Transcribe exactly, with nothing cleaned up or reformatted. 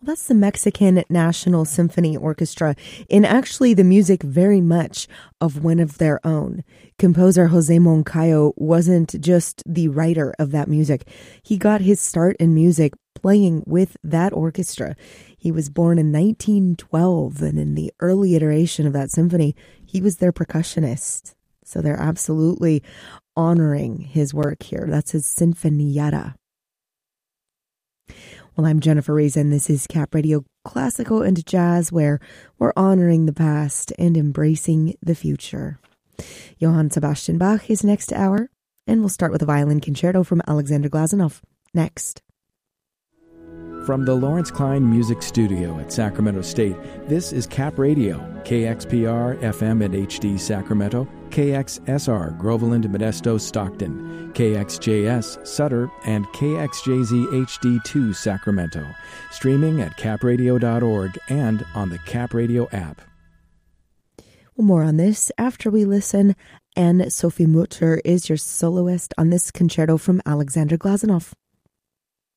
That's the Mexican National Symphony Orchestra, and actually the music very much of one of their own. Composer Jose Moncayo wasn't just the writer of that music. He got his start in music playing with that orchestra. He was born in nineteen twelve, and in the early iteration of that symphony, he was their percussionist. So they're absolutely honoring his work here. That's his Sinfonietta. Well, I'm Jennifer Reason. This is Cap Radio Classical and Jazz, where we're honoring the past and embracing the future. Johann Sebastian Bach is next hour, and we'll start with a violin concerto from Alexander Glazunov next. From the Lawrence Klein Music Studio at Sacramento State, this is Cap Radio, K X P R, F M and H D Sacramento, K X S R, Groveland, Modesto, Stockton, K X J S, Sutter, and K X J Z H D two, Sacramento. Streaming at cap radio dot org and on the Cap Radio app. Well, more on this after we listen. And Sophie Mutter is your soloist on this concerto from Alexander Glazunov.